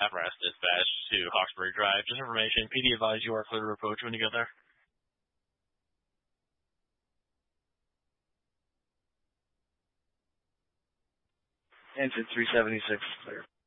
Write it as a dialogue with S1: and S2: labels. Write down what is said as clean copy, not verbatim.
S1: Apparatus Dispatch to Hawkesbury Drive. Just information, PD advise you are clear to approach when you get there.
S2: Engine 376 clear.